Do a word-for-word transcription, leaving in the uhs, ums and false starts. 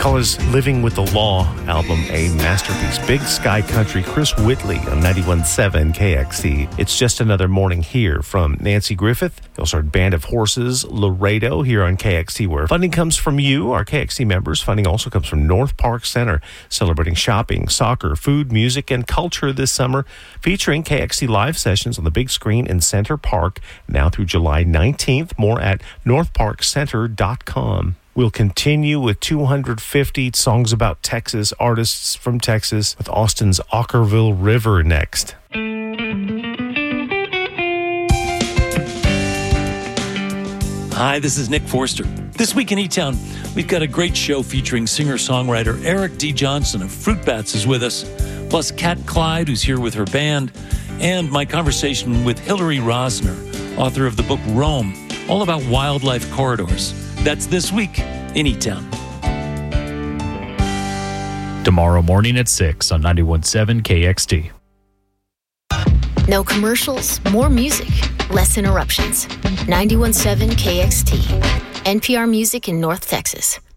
call his Living with the Law album a masterpiece. Big Sky Country, Chris Whitley on ninety-one point seven K X T. It's Just Another Morning here from Nancy Griffith. You also heard Band of Horses, Laredo here on K X T, where funding comes from you, our K X T members. Funding also comes from North Park Center, celebrating shopping, soccer, food, music, and culture this summer, featuring K X T live sessions on the big screen in Center Park now through July nineteenth. More at north park center dot com. We'll continue with two hundred fifty songs about Texas, artists from Texas, with Austin's Ockerville River next. Hi, this is Nick Forster. This week in E-Town, we've got a great show featuring singer-songwriter Eric D. Johnson of Fruit Bats is with us, plus Kat Clyde, who's here with her band, and my conversation with Hillary Rosner, author of the book Rome, all about wildlife corridors. That's this week in E-Town. Tomorrow morning at six on ninety-one point seven K X T. No commercials, more music, less interruptions. ninety-one point seven K X T, N P R Music in North Texas.